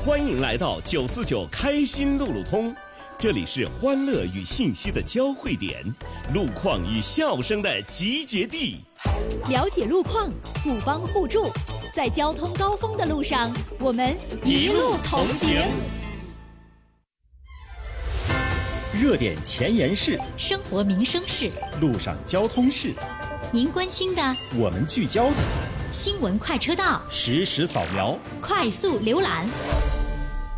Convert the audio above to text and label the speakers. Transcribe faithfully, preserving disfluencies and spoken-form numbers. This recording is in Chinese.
Speaker 1: 欢迎来到九四九开心路路通，这里是欢乐与信息的交汇点，路况与笑声的集结地。
Speaker 2: 了解路况，互帮互助，在交通高峰的路上，我们一路同行。
Speaker 3: 热点前沿事，
Speaker 2: 生活民生事，
Speaker 3: 路上交通事，
Speaker 2: 您关心的，
Speaker 3: 我们聚焦的，
Speaker 2: 新闻快车道，
Speaker 3: 实时扫描，
Speaker 2: 快速浏览。